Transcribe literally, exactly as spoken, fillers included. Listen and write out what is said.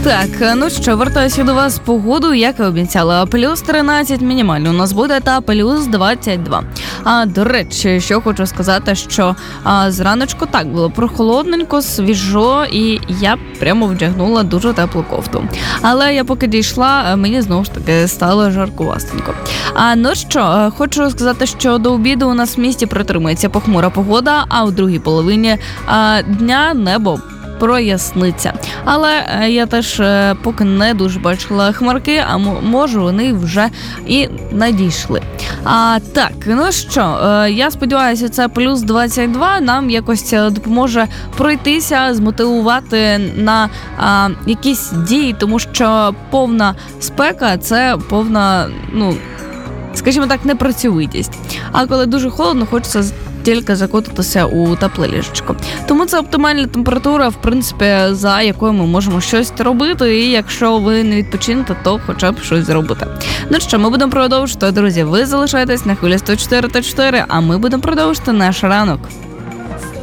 Так, ну що, вертаюся до вас з погодою, як і обіцяла. Плюс тринадцять мінімально у нас буде та плюс двадцять два. А, до речі, що хочу сказати, що а, зраночку так було прохолодненько, свіжо, і я прямо вдягнула дуже теплу кофту. Але я поки дійшла, мені знову ж таки стало жаркувастенько. А, ну що, хочу сказати, що до обіду у нас в місті протримається похмура погода, а у другій половині а, дня небо проясниться. Але я теж поки не дуже бачила хмарки, а може вони вже і надійшли. А так, ну що, я сподіваюся, це плюс двадцять два нам якось допоможе пройтися, змотивувати на а, якісь дії, тому що повна спека – це повна, ну, скажімо так, непрацьовитість. А коли дуже холодно, хочеться тільки закутатися у тепле ліжечко. Тому це оптимальна температура, в принципі, за якою ми можемо щось робити, і якщо ви не відпочинете, то хоча б щось зробити. Ну що, ми будемо продовжувати, друзі. Ви залишаєтесь на хвилі сто чотири та чотири, а ми будемо продовжувати наш ранок.